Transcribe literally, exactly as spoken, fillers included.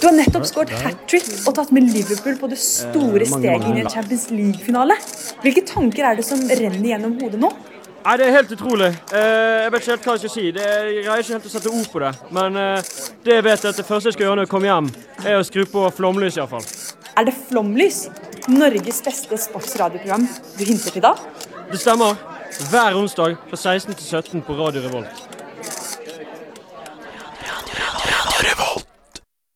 Du har nettopp skåret hat-trick og tatt med Liverpool på det store steget inn i en Champions League-finale. Hvilke tanker er det som renner gjennom hodet nå? Nei, det er helt utrolig. Jeg vet ikke helt hva jeg skal si. Jeg greier ikke helt å sette ord på det. Men det jeg vet er at det første jeg skal gjøre når jeg kommer hjem, er å skru på flomlys i hvert fall. Er det Flomlys? Norges beste sportsradioprogram du hinter til da? Det stemmer. Hver onsdag fra seksten til sytten på Radio Revolt.